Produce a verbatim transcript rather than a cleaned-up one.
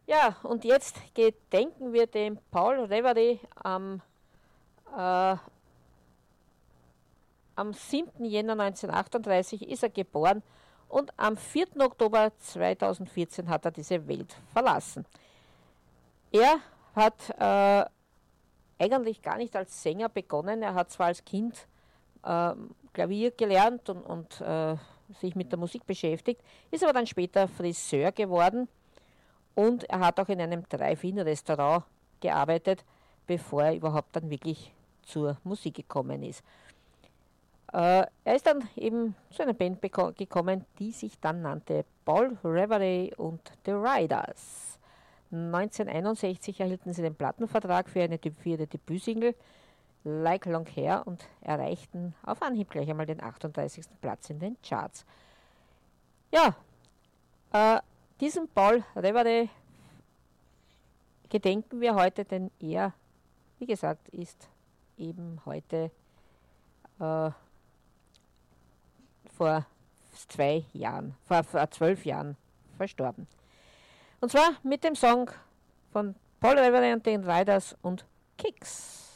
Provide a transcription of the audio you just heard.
Ja, und jetzt gedenken wir dem Paul Revere am, äh, am siebten Jänner neunzehnhundertachtunddreißig ist er geboren und am vierten Oktober zweitausendvierzehn hat er diese Welt verlassen. Er hat äh, eigentlich gar nicht als Sänger begonnen, er hat zwar als Kind äh, Klavier gelernt und, und äh, sich mit der Musik beschäftigt, ist aber dann später Friseur geworden und er hat auch in einem Drive-In-Restaurant gearbeitet, bevor er überhaupt dann wirklich zur Musik gekommen ist. Äh, er ist dann eben zu einer Band gekommen, die sich dann nannte Paul Revere und The Riders. neunzehnhunderteinundsechzig erhielten sie den Plattenvertrag für, eine, für ihre Debütsingle Like Long Hair und erreichten auf Anhieb gleich einmal den achtunddreißigsten Platz in den Charts. Ja, äh, diesem Paul Revere gedenken wir heute, denn er, wie gesagt, ist eben heute äh, vor zwei Jahren, vor, vor zwölf Jahren verstorben. Und zwar mit dem Song von Paul Revere und den Riders und Kicks.